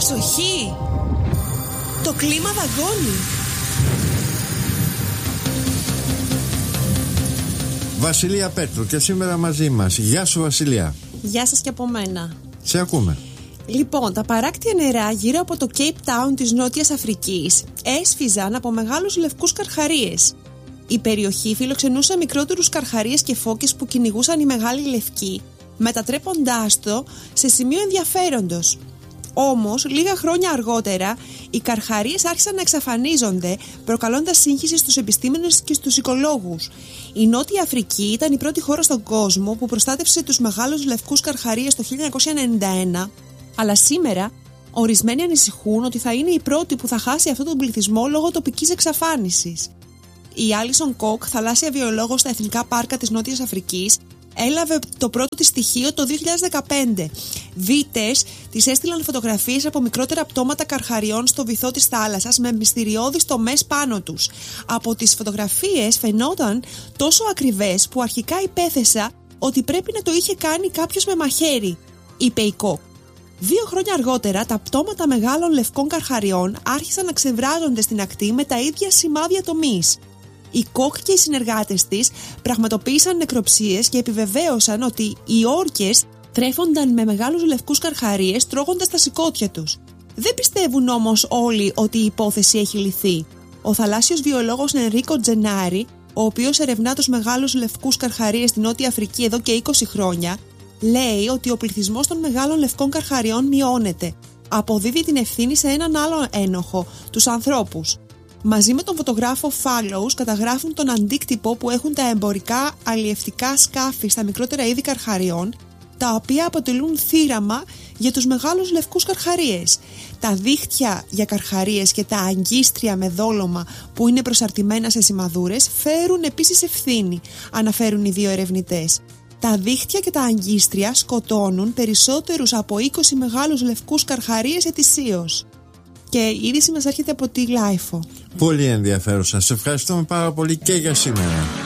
Προσοχή! Το κλίμα δαγκώνει. Βασιλεία Πέτρου και σήμερα μαζί μας. Γεια σου Βασιλεία. Γεια σας και από μένα. Σε ακούμε. Λοιπόν, τα παράκτια νερά γύρω από το Cape Town της Νότιας Αφρικής έσφιζαν από μεγάλους λευκούς καρχαρίες. Η περιοχή φιλοξενούσε μικρότερους καρχαρίες και φώκες που κυνηγούσαν οι μεγάλοι λευκοί, μετατρέποντάς το σε σημείο ενδιαφέροντος. Όμως, λίγα χρόνια αργότερα, οι καρχαρίες άρχισαν να εξαφανίζονται, προκαλώντας σύγχυση στους επιστήμονες και στους οικολόγους. Η Νότια Αφρική ήταν η πρώτη χώρα στον κόσμο που προστάτευσε τους μεγάλους λευκούς καρχαρίες το 1991, αλλά σήμερα ορισμένοι ανησυχούν ότι θα είναι η πρώτη που θα χάσει αυτόν τον πληθυσμό λόγω τοπικής εξαφάνισης. Η Άλισον Κοκ, θαλάσσια βιολόγος στα Εθνικά Πάρκα της Νότιας Αφρικής, έλαβε το πρώτο της στοιχείο το 2015. Δίτες της έστειλαν φωτογραφίες από μικρότερα πτώματα καρχαριών στο βυθό της θάλασσας με μυστηριώδεις τομές πάνω τους. Από τις φωτογραφίες φαινόταν τόσο ακριβές που αρχικά υπέθεσα ότι πρέπει να το είχε κάνει κάποιος με μαχαίρι, είπε η Κοκ. 2 χρόνια αργότερα, τα πτώματα μεγάλων λευκών καρχαριών άρχισαν να ξεβράζονται στην ακτή με τα ίδια σημάδια τομής. Η Κοκ και οι συνεργάτες της πραγματοποίησαν νεκροψίες και επιβεβαίωσαν ότι οι όρκες τρέφονταν με μεγάλους λευκούς καρχαρίες τρώγοντας τα σηκώτια τους. Δεν πιστεύουν όμως όλοι ότι η υπόθεση έχει λυθεί. Ο θαλάσσιος βιολόγος Ενρίκο Τζενάρη, ο οποίος ερευνά τους μεγάλους λευκούς καρχαρίες στη Νότια Αφρική εδώ και 20 χρόνια, λέει ότι ο πληθυσμός των μεγάλων λευκών καρχαριών μειώνεται. Αποδίδει την ευθύνη σε έναν άλλο ένοχο, τους ανθρώπους. Μαζί με τον φωτογράφο Fallows καταγράφουν τον αντίκτυπο που έχουν τα εμπορικά αλλιευτικά σκάφη στα μικρότερα είδη καρχαριών, τα οποία αποτελούν θύραμα για τους μεγάλους λευκούς καρχαρίες. Τα δίχτυα για καρχαρίες και τα αγκίστρια με δόλωμα που είναι προσαρτημένα σε σημαδούρες φέρουν επίσης ευθύνη, αναφέρουν οι 2 ερευνητές. Τα δίχτυα και τα αγκίστρια σκοτώνουν περισσότερους από 20 μεγάλους λευκούς καρχαρίες ετησίως. Και η είδηση μας έρχεται από τη Λάιφο. Πολύ ενδιαφέρουσα. Σε ευχαριστούμε πάρα πολύ και για σήμερα.